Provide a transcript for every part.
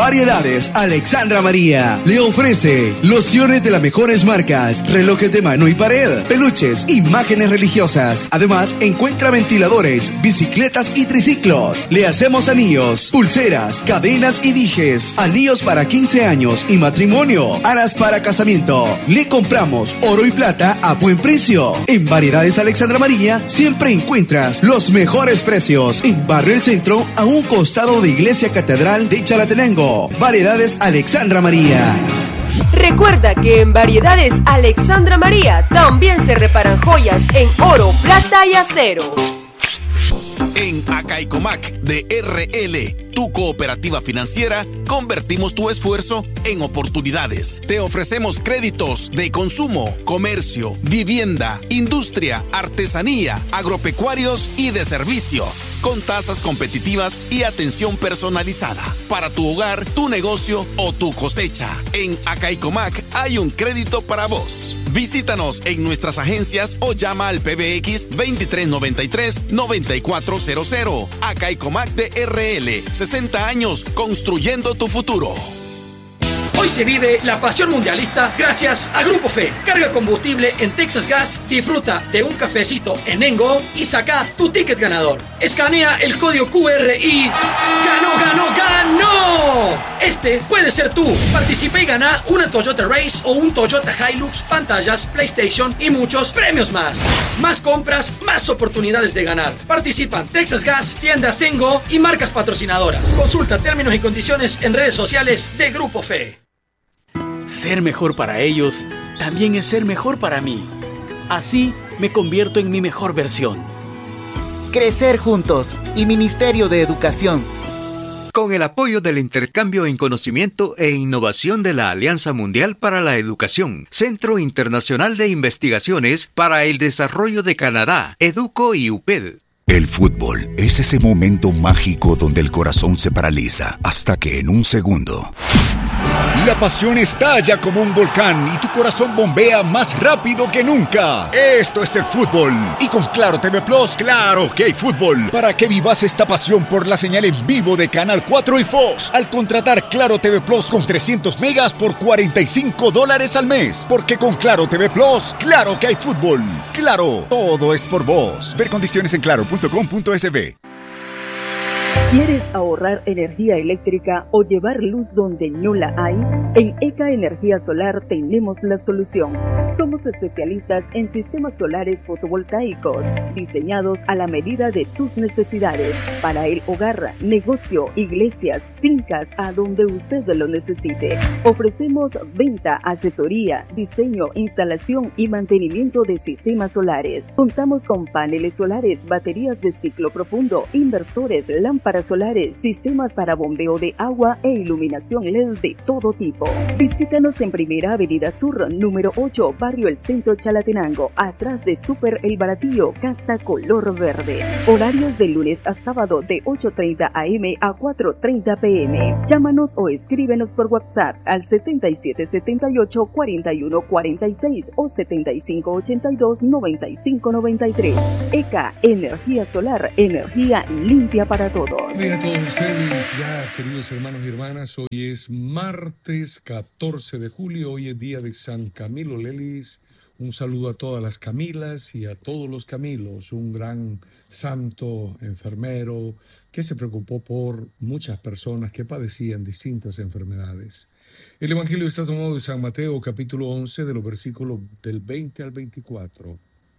Variedades Alexandra María le ofrece lociones de las mejores marcas, relojes de mano y pared, peluches, imágenes religiosas. Además, encuentra ventiladores, bicicletas y triciclos. Le hacemos anillos, pulseras, cadenas y dijes, anillos para 15 años y matrimonio, aras para casamiento. Le compramos oro y plata a buen precio. En Variedades Alexandra María siempre encuentras los mejores precios. En Barrio El Centro, a un costado de Iglesia Catedral de Chalatenango. Variedades Alexandra María. Recuerda que en Variedades Alexandra María también se reparan joyas en oro, plata y acero. En Acaicomac de RL, tu cooperativa financiera, convertimos tu esfuerzo en oportunidades. Te ofrecemos créditos de consumo, comercio, vivienda, industria, artesanía, agropecuarios y de servicios, con tasas competitivas y atención personalizada para tu hogar, tu negocio o tu cosecha. En Acaicomac hay un crédito para vos. Visítanos en nuestras agencias o llama al PBX 2393-9400. Acaicomac de RL, 60 años construyendo tu futuro. Hoy se vive la pasión mundialista gracias a Grupo Fe. Carga combustible en Texas Gas, disfruta de un cafecito en Engo y saca tu ticket ganador. Escanea el código QR y ¡ganó, ganó, ganó! Este puede ser tú. Participa y gana una Toyota Race o un Toyota Hilux, pantallas, PlayStation y muchos premios más. Más compras, más oportunidades de ganar. Participan Texas Gas, tiendas Engo y marcas patrocinadoras. Consulta términos y condiciones en redes sociales de Grupo Fe. Ser mejor para ellos también es ser mejor para mí. Así me convierto en mi mejor versión. Crecer juntos y Ministerio de Educación. Con el apoyo del intercambio en conocimiento e innovación de la Alianza Mundial para la Educación, Centro Internacional de Investigaciones para el Desarrollo de Canadá, EDUCO y UPED. El fútbol es ese momento mágico donde el corazón se paraliza hasta que en un segundo la pasión estalla como un volcán y tu corazón bombea más rápido que nunca. Esto es el fútbol. Y con Claro TV Plus, claro que hay fútbol. Para que vivas esta pasión por la señal en vivo de Canal 4 y Fox. Al contratar Claro TV Plus con 300 megas por $45 al mes. Porque con Claro TV Plus, claro que hay fútbol. Claro, todo es por vos. Ver condiciones en claro.com.sb. ¿Quieres ahorrar energía eléctrica o llevar luz donde no la hay? En ECA Energía Solar tenemos la solución. Somos especialistas en sistemas solares fotovoltaicos, diseñados a la medida de sus necesidades, para el hogar, negocio, iglesias, fincas, a donde usted lo necesite. Ofrecemos venta, asesoría, diseño, instalación y mantenimiento de sistemas solares. Contamos con paneles solares, baterías de ciclo profundo, inversores, lámparas solares, sistemas para bombeo de agua e iluminación LED de todo tipo. Visítanos en Primera Avenida Sur, número 8, Barrio El Centro, Chalatenango, atrás de Super El Baratillo, Casa Color Verde. Horarios de lunes a sábado de 8:30 a.m. a 4:30 p.m. Llámanos o escríbenos por WhatsApp al 7778-4146 o 7582-9593. ECA Energía Solar, energía limpia para todos. Bien, a todos ustedes, ya queridos hermanos y hermanas, hoy es martes 14 de julio, hoy es día de San Camilo Lelis. Un saludo a todas las Camilas y a todos los Camilos, un gran santo, enfermero, que se preocupó por muchas personas que padecían distintas enfermedades. El Evangelio está tomado de San Mateo, capítulo 11, de los versículos del 20 al 24.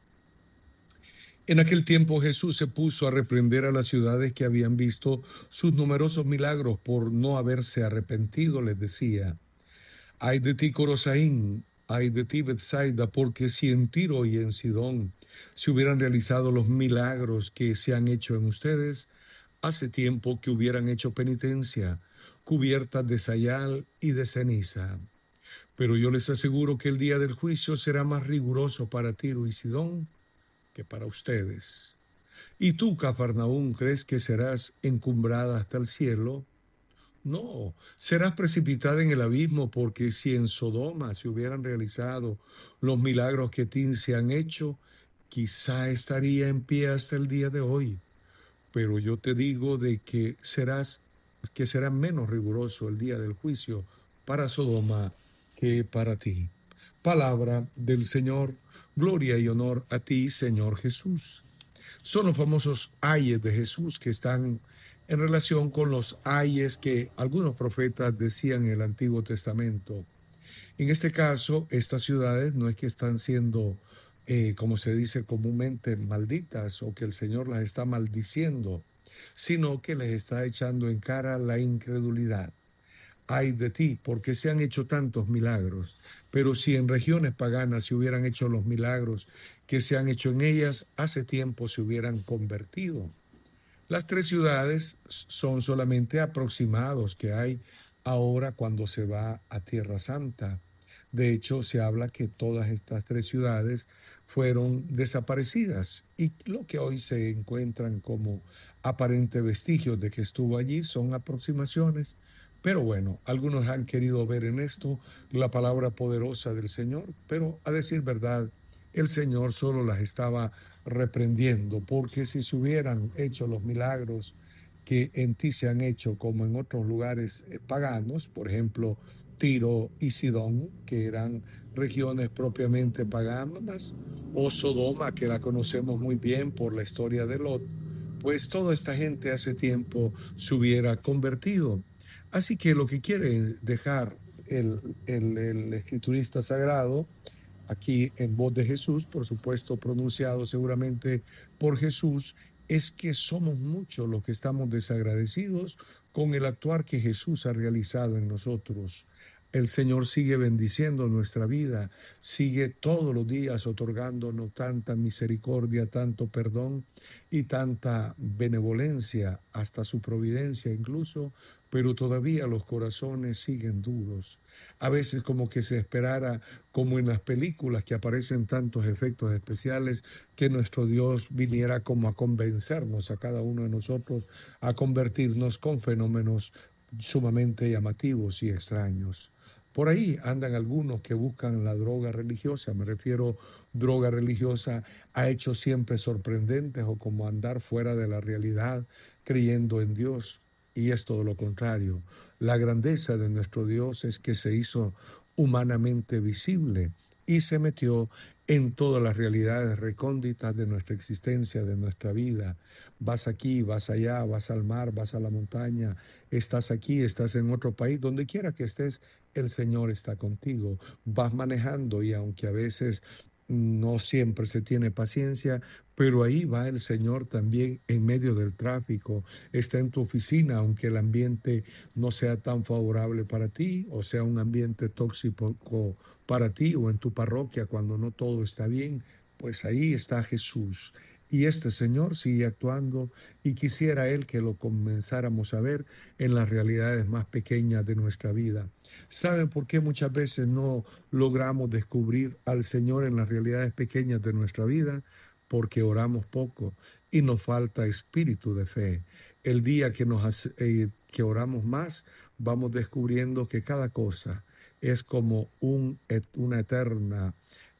En aquel tiempo Jesús se puso a reprender a las ciudades que habían visto sus numerosos milagros por no haberse arrepentido. Les decía: ay de ti, Corosaín, ay de ti, Betsaida, porque si en Tiro y en Sidón se hubieran realizado los milagros que se han hecho en ustedes, hace tiempo que hubieran hecho penitencia, cubiertas de sayal y de ceniza. Pero yo les aseguro que el día del juicio será más riguroso para Tiro y Sidón que para ustedes. ¿Y tú, Cafarnaúm, crees que serás encumbrada hasta el cielo? No, serás precipitada en el abismo, porque si en Sodoma se hubieran realizado los milagros que en ti se han hecho, quizá estaría en pie hasta el día de hoy. Pero yo te digo de que serás que será menos riguroso el día del juicio para Sodoma que para ti. Palabra del Señor, gloria y honor a ti, Señor Jesús. Son los famosos ayes de Jesús que están en relación con los ayes que algunos profetas decían en el Antiguo Testamento. En este caso, estas ciudades no es que están siendo, como se dice comúnmente, malditas o que el Señor las está maldiciendo, sino que les está echando en cara la incredulidad. Ay de ti, porque se han hecho tantos milagros, pero si en regiones paganas se hubieran hecho los milagros que se han hecho en ellas, hace tiempo se hubieran convertido. Las 3 ciudades son solamente aproximados que hay ahora cuando se va a Tierra Santa. De hecho, se habla que todas estas 3 ciudades fueron desaparecidas y lo que hoy se encuentran como aparentes vestigios de que estuvo allí son aproximaciones. Pero bueno, algunos han querido ver en esto la palabra poderosa del Señor, pero a decir verdad, el Señor solo las estaba reprendiendo, porque si se hubieran hecho los milagros que en ti se han hecho como en otros lugares paganos, por ejemplo, Tiro y Sidón, que eran regiones propiamente paganas, o Sodoma, que la conocemos muy bien por la historia de Lot, pues toda esta gente hace tiempo se hubiera convertido. Así que lo que quiere dejar el escriturista sagrado, aquí en voz de Jesús, por supuesto pronunciado seguramente por Jesús, es que somos muchos los que estamos desagradecidos con el actuar que Jesús ha realizado en nosotros. El Señor sigue bendiciendo nuestra vida, sigue todos los días otorgándonos tanta misericordia, tanto perdón y tanta benevolencia, hasta su providencia incluso, pero todavía los corazones siguen duros. A veces como que se esperara, como en las películas que aparecen tantos efectos especiales, que nuestro Dios viniera como a convencernos a cada uno de nosotros, a convertirnos con fenómenos sumamente llamativos y extraños. Por ahí andan algunos que buscan la droga religiosa, me refiero droga religiosa a hechos siempre sorprendentes o como andar fuera de la realidad creyendo en Dios. Y es todo lo contrario. La grandeza de nuestro Dios es que se hizo humanamente visible y se metió en todas las realidades recónditas de nuestra existencia, de nuestra vida. Vas aquí, vas allá, vas al mar, vas a la montaña, estás aquí, estás en otro país, donde quiera que estés, el Señor está contigo. Vas manejando y aunque a veces no siempre se tiene paciencia, pero ahí va el Señor también en medio del tráfico. Está en tu oficina, aunque el ambiente no sea tan favorable para ti, o sea un ambiente tóxico para ti, o en tu parroquia cuando no todo está bien, pues ahí está Jesús. Y este Señor sigue actuando y quisiera Él que lo comenzáramos a ver en las realidades más pequeñas de nuestra vida. ¿Saben por qué muchas veces no logramos descubrir al Señor en las realidades pequeñas de nuestra vida? Porque oramos poco y nos falta espíritu de fe. El día que oramos más, vamos descubriendo que cada cosa es como una eterna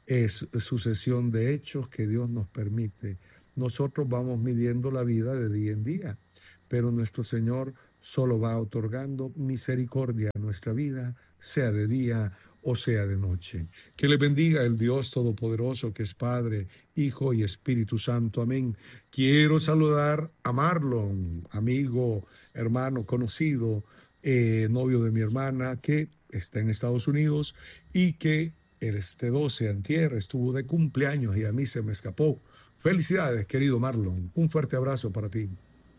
sucesión de hechos que Dios nos permite. Nosotros vamos midiendo la vida de día en día, pero nuestro Señor solo va otorgando misericordia a nuestra vida, sea de día o sea de noche. Que le bendiga el Dios Todopoderoso, que es Padre, Hijo y Espíritu Santo. Amén. Quiero saludar a Marlon, amigo, hermano, conocido, novio de mi hermana, que está en Estados Unidos y que este 12 antier estuvo de cumpleaños y a mí se me escapó. Felicidades, querido Marlon. Un fuerte abrazo para ti.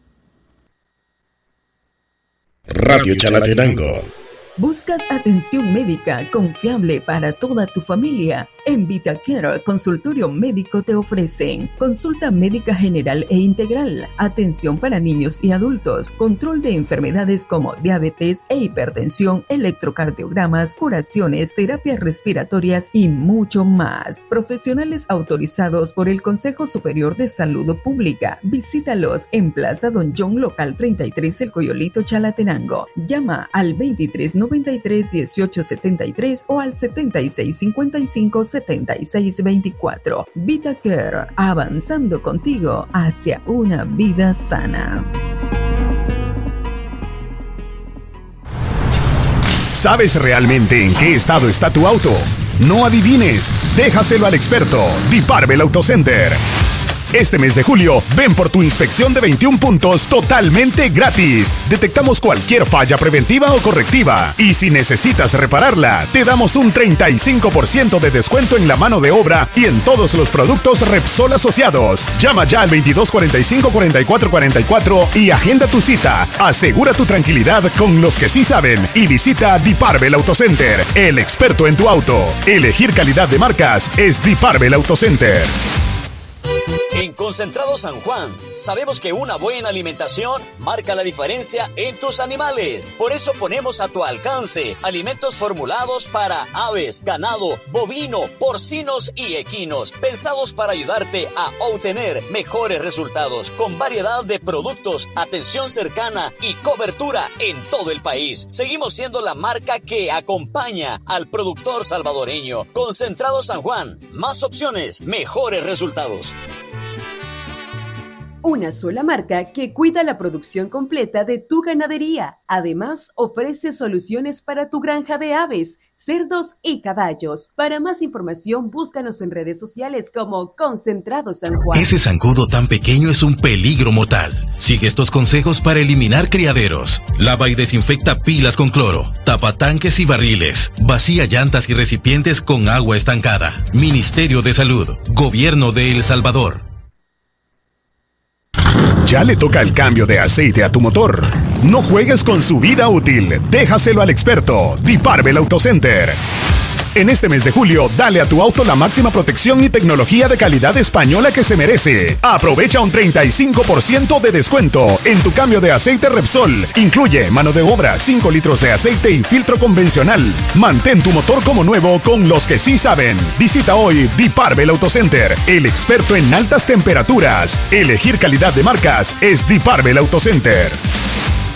Radio Chalatenango. ¿Buscas atención médica confiable para toda tu familia? En VitaCare Consultorio Médico te ofrecen consulta médica general e integral, atención para niños y adultos, control de enfermedades como diabetes e hipertensión, electrocardiogramas, curaciones, terapias respiratorias y mucho más. Profesionales autorizados por el Consejo Superior de Salud Pública. Visítalos en Plaza Don John, local 33, El Coyolito, Chalatenango. Llama al 2393-1873 o al 7655-7624. VitaCare, avanzando contigo hacia una vida sana. ¿Sabes realmente en qué estado está tu auto? No adivines, déjaselo al experto, Diparbel Auto Center. Este mes de julio, ven por tu inspección de 21 puntos totalmente gratis. Detectamos cualquier falla preventiva o correctiva. Y si necesitas repararla, te damos un 35% de descuento en la mano de obra y en todos los productos Repsol asociados. Llama ya al 2245-4444 y agenda tu cita. Asegura tu tranquilidad con los que sí saben y visita Diparbel Auto Center, el experto en tu auto. Elegir calidad de marcas es Diparbel Auto Center. En Concentrado San Juan, sabemos que una buena alimentación marca la diferencia en tus animales. Por eso ponemos a tu alcance alimentos formulados para aves, ganado, bovino, porcinos y equinos, pensados para ayudarte a obtener mejores resultados, con variedad de productos, atención cercana y cobertura en todo el país. Seguimos siendo la marca que acompaña al productor salvadoreño. Concentrado San Juan, más opciones, mejores resultados. Una sola marca que cuida la producción completa de tu ganadería. Además, ofrece soluciones para tu granja de aves, cerdos y caballos. Para más información, búscanos en redes sociales como Concentrado San Juan. Ese zancudo tan pequeño es un peligro mortal. Sigue estos consejos para eliminar criaderos. Lava y desinfecta pilas con cloro. Tapa tanques y barriles. Vacía llantas y recipientes con agua estancada. Ministerio de Salud. Gobierno de El Salvador. Ya le toca el cambio de aceite a tu motor. No juegues con su vida útil. Déjaselo al experto, Diparbel Auto Center. En este mes de julio, dale a tu auto la máxima protección y tecnología de calidad española que se merece. Aprovecha un 35% de descuento en tu cambio de aceite Repsol. Incluye mano de obra, 5 litros de aceite y filtro convencional. Mantén tu motor como nuevo con los que sí saben. Visita hoy Diparbel Auto Center, el experto en altas temperaturas. Elegir calidad de marcas es Diparbel Auto Center.